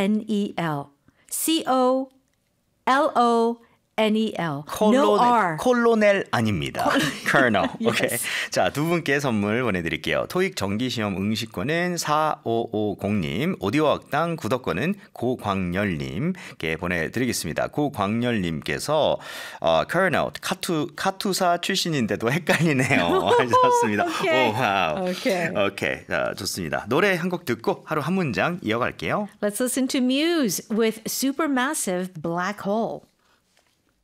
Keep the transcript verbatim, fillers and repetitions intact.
N E L. C O L O N E L. No R. 콜로넬 아닙니다. Colonel. Yes. 오케이. 자, 두 분께 선물 보내드릴게요. 토익 정기시험 응시권은 사오오공님, 오디오 학당 구독권은 고광열님께 보내드리겠습니다. 고광열님께서 어, Colonel, 카투, 카투사 출신인데도 헷갈리네요. 하셨습니다. Okay. 오, 와우. Okay. 오케이. 자, 좋습니다. 노래 한 곡 듣고 하루 한 문장 이어갈게요. Let's listen to Muse with Supermassive Black Hole.